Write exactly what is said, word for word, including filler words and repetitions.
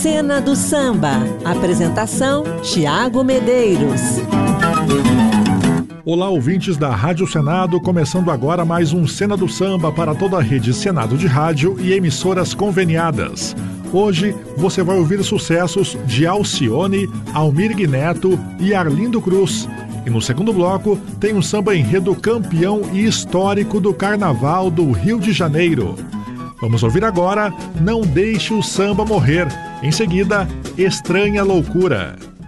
Cena do Samba. Apresentação: Tiago Medeiros. Olá, ouvintes da Rádio Senado, começando agora mais um Cena do Samba para toda a rede Senado de rádio e emissoras conveniadas. Hoje você vai ouvir sucessos de Alcione, Almir Neto e Arlindo Cruz. E no segundo bloco tem um samba enredo campeão e histórico do Carnaval do Rio de Janeiro. Vamos ouvir agora Não Deixe o Samba Morrer. Em seguida, Estranha Loucura.